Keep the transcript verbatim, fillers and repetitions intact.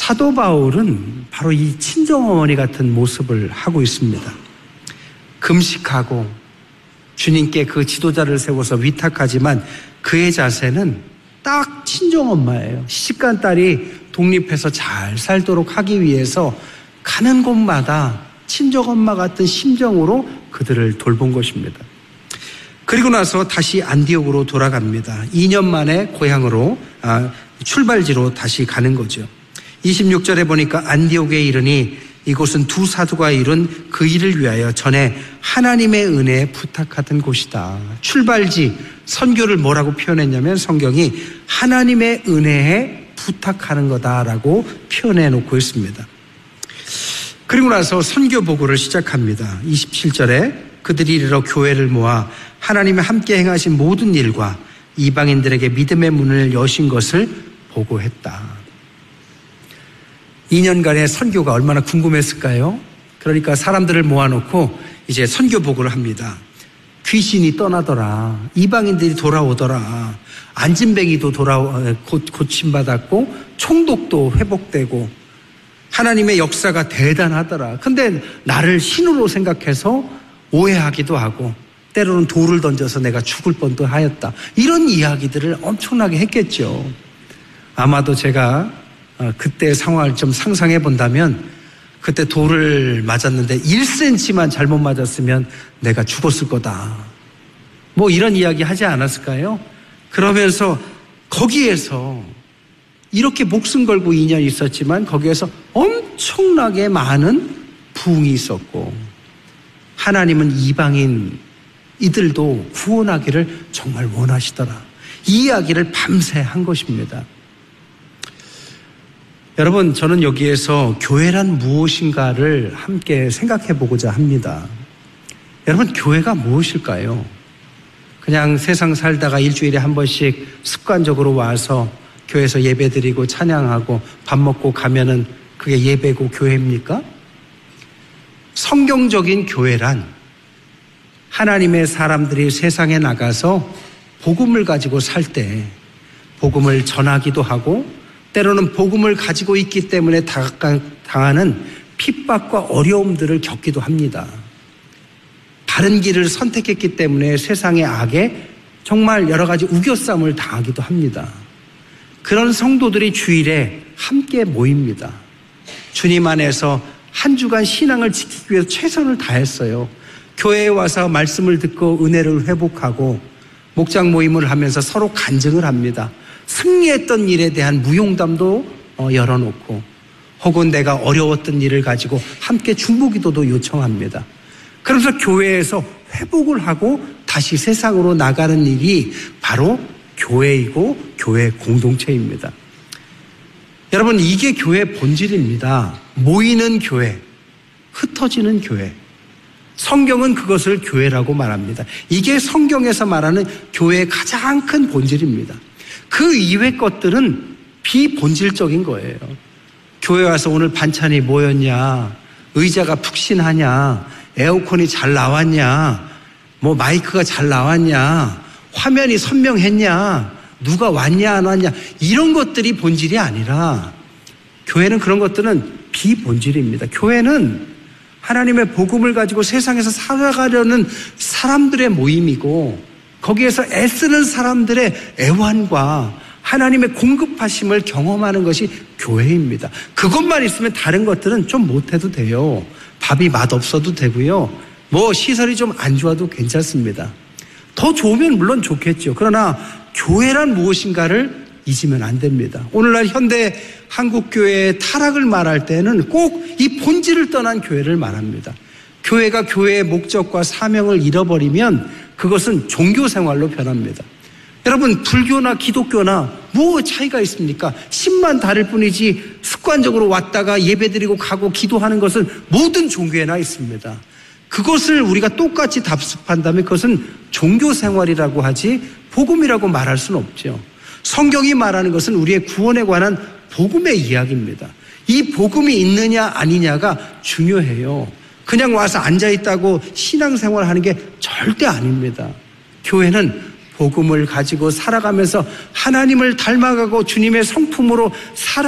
사도 바울은 바로 이 친정어머니 같은 모습을 하고 있습니다. 금식하고 주님께 그 지도자를 세워서 위탁하지만 그의 자세는 딱 친정엄마예요. 시집간 딸이 독립해서 잘 살도록 하기 위해서 가는 곳마다 친정엄마 같은 심정으로 그들을 돌본 것입니다. 그리고 나서 다시 안디옥으로 돌아갑니다. 이 년 만에 고향으로 아, 출발지로 다시 가는 거죠. 이십육 절에 보니까 안디옥에 이르니 이곳은 두 사도가 이룬 그 일을 위하여 전에 하나님의 은혜에 부탁하던 곳이다. 출발지, 선교를 뭐라고 표현했냐면 성경이 하나님의 은혜에 부탁하는 거다라고 표현해 놓고 있습니다. 그리고 나서 선교 보고를 시작합니다. 이십칠 절에 그들이 이르러 교회를 모아 하나님이 함께 행하신 모든 일과 이방인들에게 믿음의 문을 여신 것을 보고했다. 이 년간의 선교가 얼마나 궁금했을까요? 그러니까 사람들을 모아놓고 이제 선교 보고를 합니다. 귀신이 떠나더라. 이방인들이 돌아오더라. 안진뱅이도 돌아 고침받았고 총독도 회복되고 하나님의 역사가 대단하더라. 근데 나를 신으로 생각해서 오해하기도 하고 때로는 돌을 던져서 내가 죽을 뻔도 하였다. 이런 이야기들을 엄청나게 했겠죠. 아마도 제가 그때 상황을 좀 상상해 본다면 그때 돌을 맞았는데 일 센티미터만 잘못 맞았으면 내가 죽었을 거다. 뭐 이런 이야기 하지 않았을까요? 그러면서 거기에서 이렇게 목숨 걸고 이 년 있었지만 거기에서 엄청나게 많은 부흥이 있었고 하나님은 이방인 이들도 구원하기를 정말 원하시더라. 이 이야기를 밤새 한 것입니다. 여러분, 저는 여기에서 교회란 무엇인가를 함께 생각해 보고자 합니다. 여러분, 교회가 무엇일까요? 그냥 세상 살다가 일주일에 한 번씩 습관적으로 와서 교회에서 예배드리고 찬양하고 밥 먹고 가면은 그게 예배고 교회입니까? 성경적인 교회란 하나님의 사람들이 세상에 나가서 복음을 가지고 살 때 복음을 전하기도 하고 때로는 복음을 가지고 있기 때문에 당하는 핍박과 어려움들을 겪기도 합니다. 바른 길을 선택했기 때문에 세상의 악에 정말 여러 가지 우겨쌈을 당하기도 합니다. 그런 성도들이 주일에 함께 모입니다. 주님 안에서 한 주간 신앙을 지키기 위해서 최선을 다했어요. 교회에 와서 말씀을 듣고 은혜를 회복하고 목장 모임을 하면서 서로 간증을 합니다. 승리했던 일에 대한 무용담도 열어놓고 혹은 내가 어려웠던 일을 가지고 함께 중보기도도 요청합니다. 그러면서 교회에서 회복을 하고 다시 세상으로 나가는 일이 바로 교회이고 교회 공동체입니다. 여러분, 이게 교회의 본질입니다. 모이는 교회, 흩어지는 교회. 성경은 그것을 교회라고 말합니다. 이게 성경에서 말하는 교회의 가장 큰 본질입니다. 그 이외 것들은 비본질적인 거예요. 교회 와서 오늘 반찬이 뭐였냐, 의자가 푹신하냐, 에어컨이 잘 나왔냐, 뭐 마이크가 잘 나왔냐, 화면이 선명했냐, 누가 왔냐 안 왔냐, 이런 것들이 본질이 아니라 교회는 그런 것들은 비본질입니다. 교회는 하나님의 복음을 가지고 세상에서 살아가려는 사람들의 모임이고 거기에서 애쓰는 사람들의 애환과 하나님의 공급하심을 경험하는 것이 교회입니다. 그것만 있으면 다른 것들은 좀 못해도 돼요. 밥이 맛없어도 되고요. 뭐 시설이 좀 안 좋아도 괜찮습니다. 더 좋으면 물론 좋겠죠. 그러나 교회란 무엇인가를 잊으면 안 됩니다. 오늘날 현대 한국교회의 타락을 말할 때는 꼭 이 본질을 떠난 교회를 말합니다. 교회가 교회의 목적과 사명을 잃어버리면 그것은 종교생활로 변합니다. 여러분, 불교나 기독교나 뭐 차이가 있습니까? 신만 다를 뿐이지 습관적으로 왔다가 예배드리고 가고 기도하는 것은 모든 종교에나 있습니다. 그것을 우리가 똑같이 답습한다면 그것은 종교생활이라고 하지 복음이라고 말할 수는 없죠. 성경이 말하는 것은 우리의 구원에 관한 복음의 이야기입니다. 이 복음이 있느냐 아니냐가 중요해요. 그냥 와서 앉아있다고 신앙생활하는 게 절대 아닙니다. 교회는 복음을 가지고 살아가면서 하나님을 닮아가고 주님의 성품으로 살아